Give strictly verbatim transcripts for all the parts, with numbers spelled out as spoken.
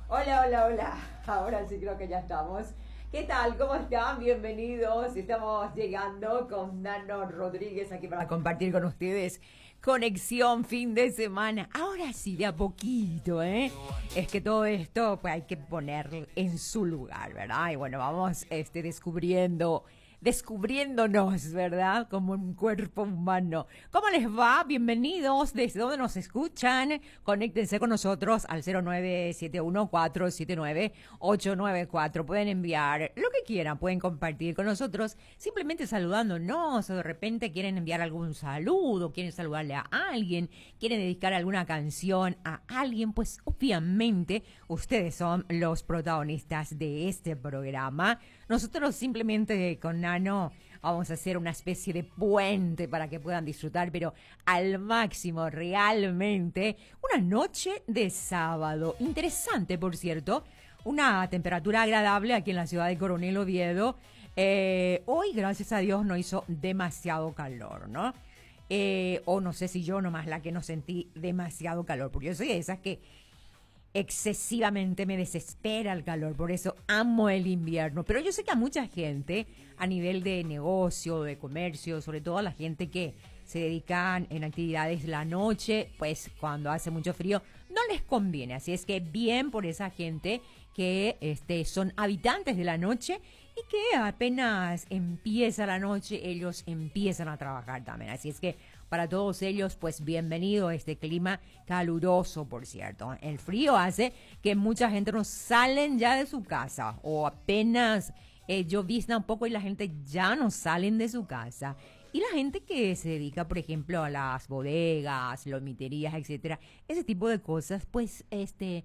Hola, hola, hola. Ahora sí creo que ya estamos. ¿Qué tal? ¿Cómo están? Bienvenidos. Estamos llegando con Nano Rodríguez aquí para compartir con ustedes conexión fin de semana. Ahora sí, de a poquito, ¿eh? Es que todo esto pues hay que ponerlo en su lugar, ¿verdad? Y bueno, vamos este, descubriendo descubriéndonos, ¿verdad? Como un cuerpo humano. ¿Cómo les va? Bienvenidos. ¿Desde dónde nos escuchan? Conéctense con nosotros al cero nueve siete uno cuatro siete nueve ocho nueve cuatro. Pueden enviar lo que quieran, pueden compartir con nosotros, simplemente saludándonos, o de repente quieren enviar algún saludo, quieren saludarle a alguien, quieren dedicar alguna canción a alguien, pues obviamente ustedes son los protagonistas de este programa. Nosotros simplemente con Nano vamos a hacer una especie de puente para que puedan disfrutar, pero al máximo, realmente, una noche de sábado. Interesante, por cierto. Una temperatura agradable aquí en la ciudad de Coronel Oviedo. Eh, hoy, gracias a Dios, no hizo demasiado calor, ¿no? Eh, o no sé si yo nomás la que no sentí demasiado calor, porque yo soy de esas que excesivamente me desespera el calor, por eso amo el invierno. Pero yo sé que a mucha gente, a nivel de negocio, de comercio, sobre todo a la gente que se dedican en actividades la noche, pues cuando hace mucho frío no les conviene. Así es que bien por esa gente que este, son habitantes de la noche y que apenas empieza la noche, ellos empiezan a trabajar también. Así es que para todos ellos, pues bienvenido a este clima caluroso, por cierto. El frío hace que mucha gente no salen ya de su casa o apenas eh, llovizna un poco y la gente ya no salen de su casa. Y la gente que se dedica, por ejemplo, a las bodegas, lomiterías, etcétera, ese tipo de cosas, pues este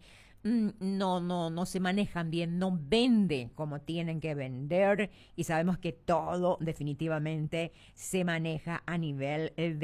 no, no, no se manejan bien, no venden como tienen que vender y sabemos que todo definitivamente se maneja a nivel de